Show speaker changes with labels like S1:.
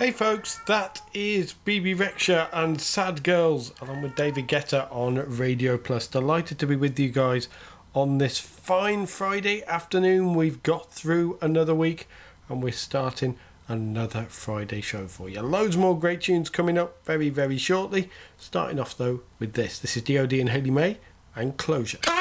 S1: Hey folks, that is BB Rexha and Sad Girls along with David Guetta on Radio Plus. Delighted to be with you guys on this fine Friday afternoon. We've got through another week and we're starting another Friday show for you. Loads more great tunes coming up very, very shortly. Starting off though with this. This is DOD and Hayley May and Closure.